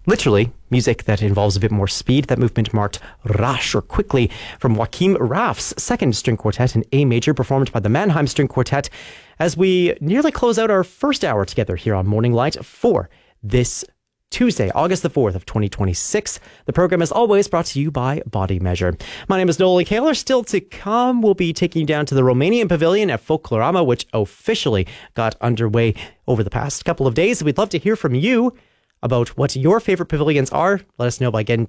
Literally, music that involves a bit more speed. That movement marked Rasch, or quickly, from Joachim Raff's second string quartet in A major, performed by the Mannheim String Quartet, as we nearly close out our first hour together here on Morning Light for this Tuesday, August the 4th of 2026. The program, as always, brought to you by Body Measure. My name is Noel Kaler. Still to come, we'll be taking you down to the Romanian Pavilion at Folklorama, which officially got underway over the past couple of days. We'd love to hear from you about what your favorite pavilions are. Let us know by getting